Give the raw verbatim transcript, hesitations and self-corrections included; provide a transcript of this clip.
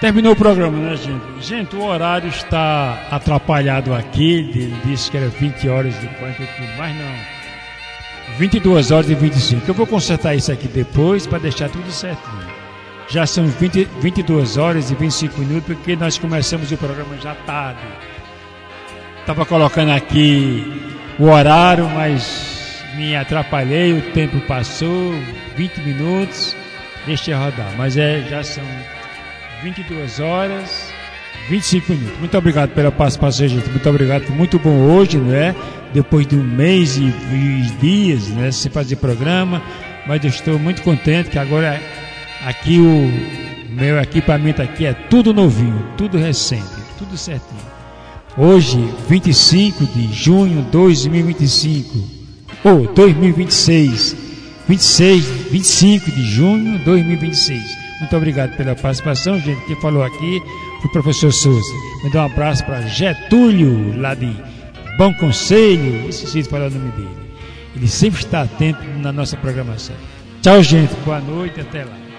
Terminou o programa, né, gente? Gente, o horário está atrapalhado aqui. Ele disse que era vinte horas e quarenta minutos, mas não. vinte e duas horas e vinte e cinco. Eu vou consertar isso aqui depois para deixar tudo certinho. Já são vinte, vinte e duas horas e vinte e cinco minutos, porque nós começamos o programa já tarde. Estava colocando aqui o horário, mas me atrapalhei, o tempo passou, vinte minutos, deixei rodar. Mas é, já são vinte e duas horas, vinte e cinco minutos. Muito obrigado pela participação, gente. Muito obrigado. Foi muito bom hoje, né? Depois de um mês e, e dias, né? Sem fazer programa. Mas eu estou muito contente que agora aqui o meu equipamento aqui é tudo novinho, tudo recente, tudo certinho. Hoje, vinte e cinco de junho de dois mil e vinte e cinco, ou dois mil e vinte e seis, vinte e seis, vinte e cinco de junho de dois mil e vinte e seis. Muito obrigado pela participação, gente. Quem falou aqui foi o professor Souza. Me dá um abraço para Getúlio, lá de Bom Conselho. Esqueci de falar o nome dele. Ele sempre está atento na nossa programação. Tchau, gente. Boa noite. Até lá.